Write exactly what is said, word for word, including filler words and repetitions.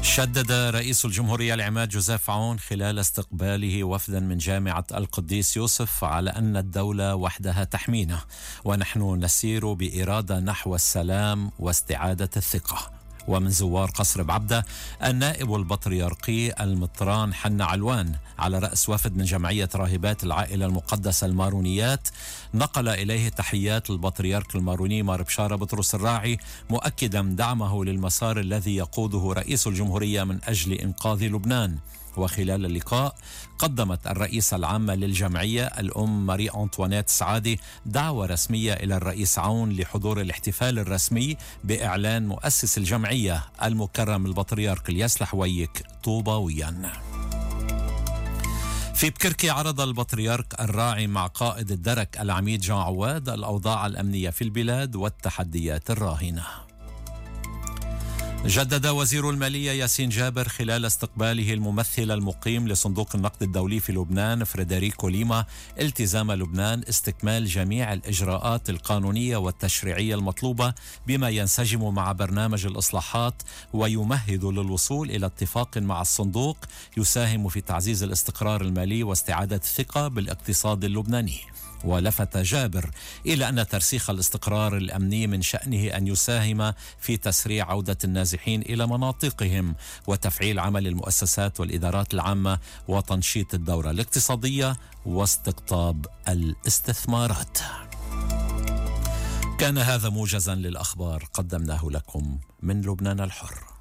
شدد رئيس الجمهورية العماد جوزيف عون خلال استقباله وفدا من جامعة القديس يوسف على أن الدولة وحدها تحمينا، ونحن نسير بإرادة نحو السلام واستعادة الثقة. ومن زوار قصر بعبدة النائب البطريركي المطران حنا علوان على رأس وفد من جمعية راهبات العائلة المقدسة المارونيات نقل إليه تحيات البطريرك الماروني مار بشارة بطرس الراعي، مؤكدا دعمه للمسار الذي يقوده رئيس الجمهورية من أجل إنقاذ لبنان. وخلال اللقاء قدمت الرئيسة العامة للجمعية الأم ماري أنطوانيت سعادي دعوة رسمية إلى الرئيس عون لحضور الاحتفال الرسمي بإعلان مؤسس الجمعية المكرم البطريرك الياس لحويك طوباويا. في بكركي عرض البطريرك الراعي مع قائد الدرك العميد جان عواد الأوضاع الأمنية في البلاد والتحديات الراهنة. جدد وزير المالية ياسين جابر خلال استقباله الممثل المقيم لصندوق النقد الدولي في لبنان فريدريكو ليما التزام لبنان استكمال جميع الإجراءات القانونية والتشريعية المطلوبة بما ينسجم مع برنامج الإصلاحات ويمهد للوصول إلى اتفاق مع الصندوق يساهم في تعزيز الاستقرار المالي واستعادة الثقة بالاقتصاد اللبناني. ولفت جابر إلى أن ترسيخ الاستقرار الأمني من شأنه أن يساهم في تسريع عودة النازحين إلى مناطقهم وتفعيل عمل المؤسسات والإدارات العامة وتنشيط الدورة الاقتصادية واستقطاب الاستثمارات. كان هذا موجزا للأخبار قدمناه لكم من لبنان الحر.